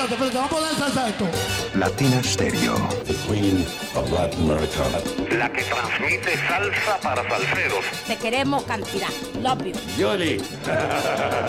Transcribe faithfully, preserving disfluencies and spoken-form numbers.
espérate, espérate, vamos a poner salsa a esto. Latina Stereo. The Queen of Latin America. La que transmite salsa para salseros. Te queremos cantidad. Love you. Yoli.